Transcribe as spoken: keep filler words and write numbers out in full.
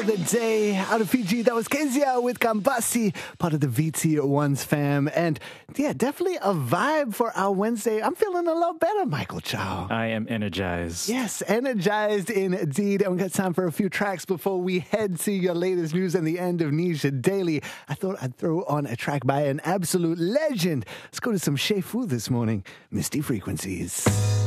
The day out of Fiji, that was Kezia with Gambasi, part of the V T Ones fam. And yeah, definitely a vibe for our Wednesday. I'm feeling a lot better, Michael Chow. I am energized. Yes, energized indeed. And we got time for a few tracks before we head to your latest news and the end of Nisha Daily. I thought I'd throw on a track by an absolute legend. Let's go to some Shea Fu this morning, Misty Frequencies.